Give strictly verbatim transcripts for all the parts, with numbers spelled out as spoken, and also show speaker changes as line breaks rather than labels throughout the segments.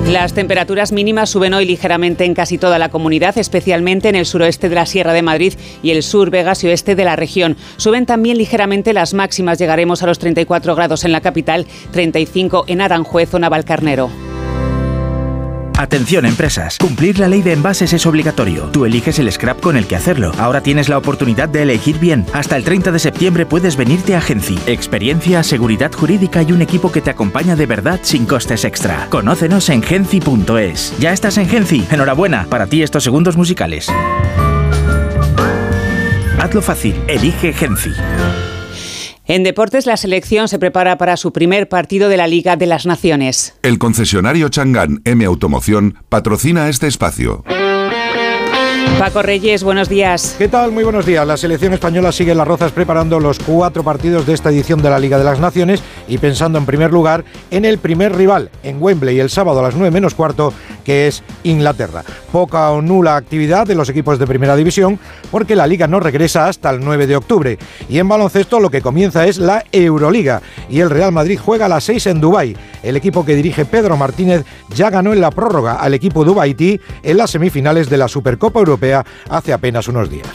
Las temperaturas mínimas suben hoy ligeramente en casi toda la comunidad, especialmente en el suroeste de la Sierra de Madrid y el sur, Vegas y oeste de la región. Suben también ligeramente las máximas, llegaremos a los treinta y cuatro grados en la capital, treinta y cinco en Aranjuez o Navalcarnero.
Atención empresas, cumplir la ley de envases es obligatorio. Tú eliges el scrap con el que hacerlo. Ahora tienes la oportunidad de elegir bien. Hasta el treinta de septiembre puedes venirte a Genci. Experiencia, seguridad jurídica y un equipo que te acompaña de verdad sin costes extra. Conócenos en genci punto es. ¿Ya estás en Genci? Enhorabuena, para ti estos segundos musicales. Hazlo fácil, elige Genci.
En deportes, la selección se prepara para su primer partido de la Liga de las Naciones.
El concesionario Chang'an M Automoción patrocina este espacio.
Paco Reyes, buenos días.
¿Qué tal? Muy buenos días. La selección española sigue en Las Rozas preparando los cuatro partidos de esta edición de la Liga de las Naciones y pensando en primer lugar en el primer rival, en Wembley, el sábado a las nueve menos cuarto, que es Inglaterra. Poca o nula actividad de los equipos de primera división porque la Liga no regresa hasta el nueve de octubre. Y en baloncesto lo que comienza es la Euroliga y el Real Madrid juega a las seis en Dubái. El equipo que dirige Pedro Martínez ya ganó en la prórroga al equipo dubaití en las semifinales de la Supercopa Europea hace apenas unos días.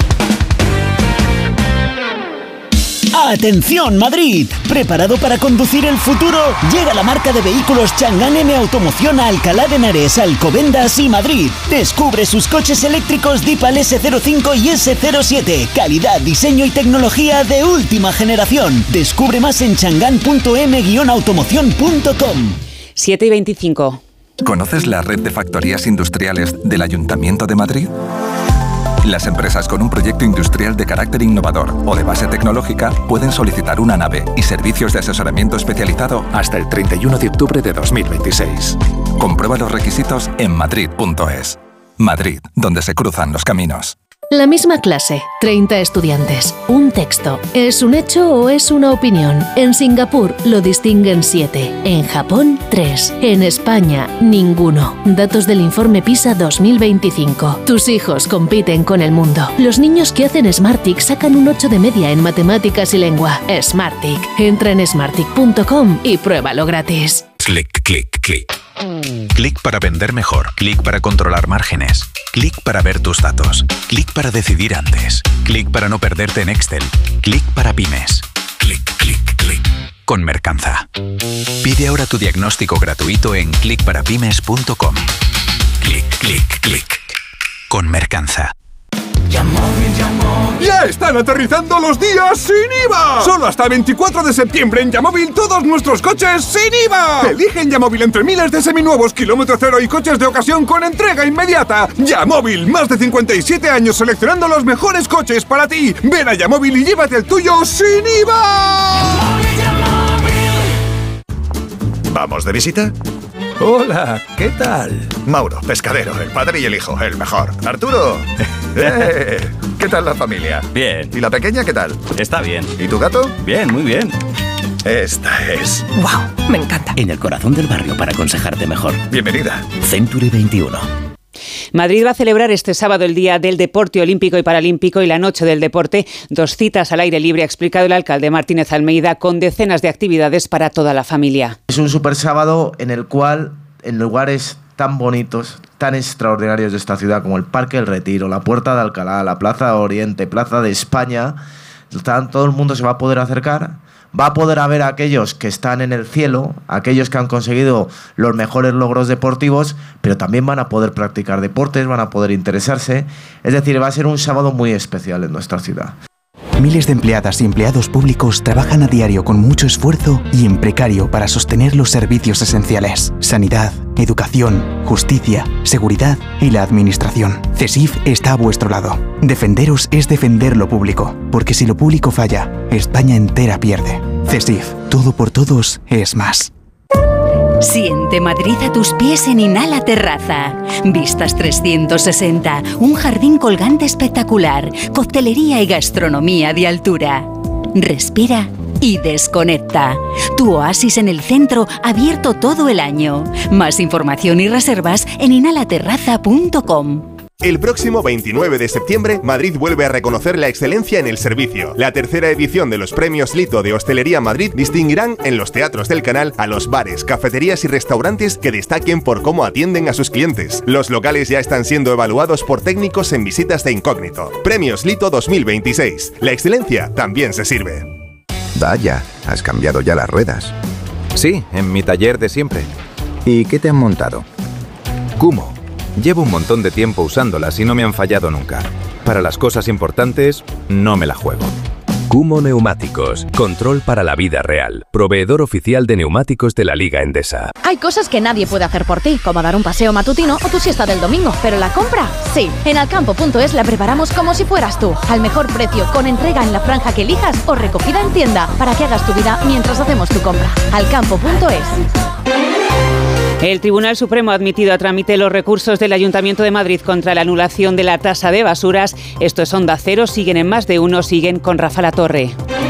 ¡Atención Madrid! ¿Preparado para conducir el futuro? Llega la marca de vehículos Chang'an M Automoción a Alcalá de Henares, Alcobendas y Madrid. Descubre sus coches eléctricos Deepal ese cero cinco y ese cero siete. Calidad, diseño y tecnología de última generación. Descubre más en chang'an punto m guion automoción punto com.
siete y veinticinco.
¿Conoces la red de factorías industriales del Ayuntamiento de Madrid? Las empresas con un proyecto industrial de carácter innovador o de base tecnológica pueden solicitar una nave y servicios de asesoramiento especializado hasta el treinta y uno de octubre de dos mil veintiséis. Comprueba los requisitos en madrid punto es. Madrid, donde se cruzan los caminos.
La misma clase, treinta estudiantes, un texto. ¿Es un hecho o es una opinión? En Singapur lo distinguen siete, en Japón tres, en España ninguno. Datos del informe PISA dos mil veinticinco. Tus hijos compiten con el mundo. Los niños que hacen Smartick sacan un ocho de media en matemáticas y lengua. Smartick. Entra en smartick punto com y pruébalo gratis.
Clic, clic, clic. Clic para vender mejor. Clic para controlar márgenes. Clic para ver tus datos. Clic para decidir antes. Clic para no perderte en Excel. Clic para pymes. Clic, clic, clic. Con Mercanza. Pide ahora tu diagnóstico gratuito en clic para pymes punto com. Clic, clic, clic. Con Mercanza.
¡Ya están aterrizando los días sin I V A! Solo hasta veinticuatro de septiembre en Yamóvil todos nuestros coches sin I V A. Elige en Yamóvil entre miles de seminuevos, kilómetro cero y coches de ocasión con entrega inmediata. Yamóvil, más de cincuenta y siete años seleccionando los mejores coches para ti. Ven a Yamóvil y llévate el tuyo sin I V A.
¿Vamos de visita?
Hola, ¿qué tal?
Mauro, pescadero, el padre y el hijo, el mejor. Arturo. ¡Eh! ¿Qué tal la familia?
Bien.
¿Y la pequeña qué tal?
Está bien.
¿Y tu gato?
Bien, muy bien.
Esta es...
¡Wow! Me encanta.
En el corazón del barrio para aconsejarte mejor.
Bienvenida.
Century veintiuno.
Madrid va a celebrar este sábado el Día del Deporte Olímpico y Paralímpico y la Noche del Deporte, dos citas al aire libre, ha explicado el alcalde Martínez Almeida, con decenas de actividades para toda la familia.
Es un super sábado en el cual, en lugares tan bonitos, tan extraordinarios de esta ciudad como el Parque del Retiro, la Puerta de Alcalá, la Plaza Oriente, Plaza de España, todo el mundo se va a poder acercar. Va a poder haber a aquellos que están en el cielo, aquellos que han conseguido los mejores logros deportivos, pero también van a poder practicar deportes, van a poder interesarse. Es decir, va a ser un sábado muy especial en nuestra ciudad.
Miles de empleadas y empleados públicos trabajan a diario con mucho esfuerzo y en precario para sostener los servicios esenciales: sanidad, educación, justicia, seguridad y la administración. CESIF está a vuestro lado. Defenderos es defender lo público, porque si lo público falla, España entera pierde. CESIF, todo por todos es más.
Siente Madrid a tus pies en Inhala Terraza. Vistas trescientos sesenta, un jardín colgante espectacular, coctelería y gastronomía de altura. Respira y desconecta. Tu oasis en el centro, abierto todo el año. Más información y reservas en inhala terraza punto com.
El próximo veintinueve de septiembre, Madrid vuelve a reconocer la excelencia en el servicio. La tercera edición de los Premios Lito de Hostelería Madrid distinguirán en los teatros del canal a los bares, cafeterías y restaurantes que destaquen por cómo atienden a sus clientes. Los locales ya están siendo evaluados por técnicos en visitas de incógnito. Premios Lito dos mil veintiséis. La excelencia también se sirve.
Vaya, has cambiado ya las ruedas.
Sí, en mi taller de siempre.
¿Y qué te han montado?
Kumho. Llevo un montón de tiempo usándolas y no me han fallado nunca. Para las cosas importantes, no me la juego.
Kumho Neumáticos. Control para la vida real. Proveedor oficial de neumáticos de la Liga Endesa.
Hay cosas que nadie puede hacer por ti, como dar un paseo matutino o tu siesta del domingo. Pero la compra, sí. En alcampo punto es la preparamos como si fueras tú. Al mejor precio, con entrega en la franja que elijas o recogida en tienda, para que hagas tu vida mientras hacemos tu compra. alcampo punto es.
El Tribunal Supremo ha admitido a trámite los recursos del Ayuntamiento de Madrid contra la anulación de la tasa de basuras. Esto es Onda Cero, siguen en Más de Uno, siguen con Rafa Latorre.